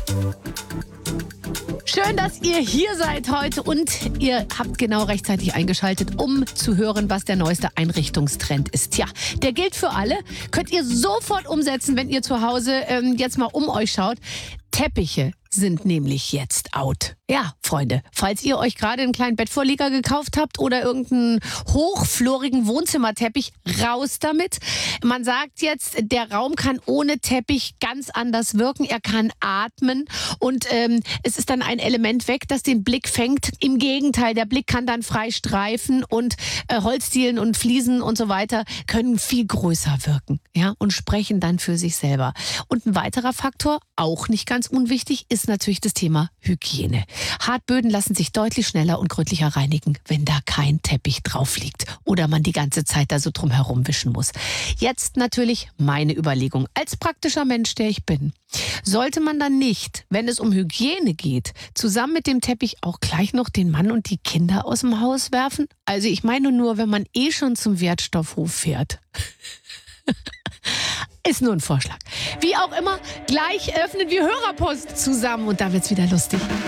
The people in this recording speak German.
Schön, dass ihr hier seid heute und ihr habt genau rechtzeitig eingeschaltet, um zu hören, was der neueste Einrichtungstrend ist. Ja, der gilt für alle. Könnt ihr sofort umsetzen, wenn ihr zu Hause jetzt mal um euch schaut. Teppiche sind nämlich jetzt out. Ja, Freunde, falls ihr euch gerade einen kleinen Bettvorleger gekauft habt oder irgendeinen hochflorigen Wohnzimmerteppich, raus damit. Man sagt jetzt, der Raum kann ohne Teppich ganz anders wirken. Er kann atmen und es ist dann ein Element weg, das den Blick fängt. Im Gegenteil, der Blick kann dann frei streifen und Holzdielen und Fliesen und so weiter können viel größer wirken, ja, und sprechen dann für sich selber. Und ein weiterer Faktor, auch nicht ganz unwichtig, ist natürlich das Thema Hygiene. Hartböden lassen sich deutlich schneller und gründlicher reinigen, wenn da kein Teppich drauf liegt oder man die ganze Zeit da so drum herum wischen muss. Jetzt natürlich meine Überlegung. Als praktischer Mensch, der ich bin, sollte man dann nicht, wenn es um Hygiene geht, zusammen mit dem Teppich auch gleich noch den Mann und die Kinder aus dem Haus werfen? Also ich meine nur, wenn man schon zum Wertstoffhof fährt. Ist nur ein Vorschlag. Wie auch immer, gleich öffnen wir Hörerpost zusammen und da wird's wieder lustig.